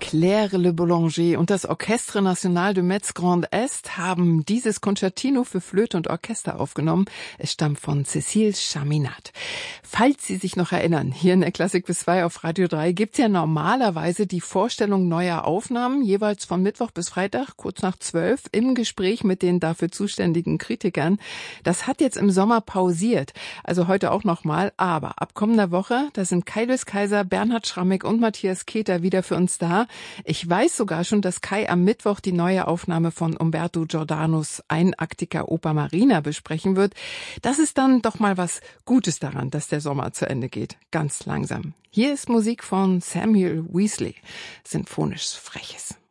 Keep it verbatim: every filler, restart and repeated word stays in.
Claire Le Boulanger und das Orchestre National de Metz Grand Est haben dieses Concertino für Flöte und Orchester aufgenommen. Es stammt von Cécile Chaminade. Falls Sie sich noch erinnern, hier in der Klassik bis zwei auf Radio drei gibt's ja normalerweise die Vorstellung neuer Aufnahmen, jeweils von Mittwoch bis Freitag, kurz nach zwölf, im Gespräch mit den dafür zuständigen Kritikern. Das hat jetzt im Sommer pausiert, also heute auch nochmal, aber ab kommender Woche, da sind Kai Luis Kaiser, Bernhard Schrammick und Matthias Keter wieder für uns da. Ich weiß sogar schon, dass Kai am Mittwoch die neue Aufnahme von Umberto Giordanos einaktiger Oper Marina besprechen wird. Das ist dann doch mal was Gutes daran, dass der Sommer zu Ende geht. Ganz langsam. Hier ist Musik von Samuel Weasley. Sinfonisch Freches.